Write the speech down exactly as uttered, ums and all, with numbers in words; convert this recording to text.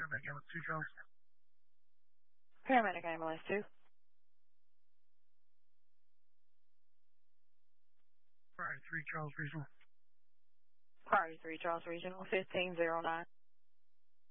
Paramedic Ambulance two, Charles. Paramedic Ambulance two. Priority three, Charles Regional. Priority three, Charles Regional, fifteen zero nine.